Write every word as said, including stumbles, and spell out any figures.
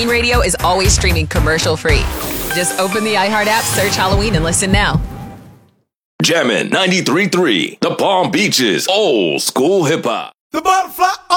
Halloween Radio is always streaming commercial free. Just open the iHeart app, search Halloween, and listen now. Jammin' ninety-three point three, The Palm Beaches, old school hip hop. The butterfly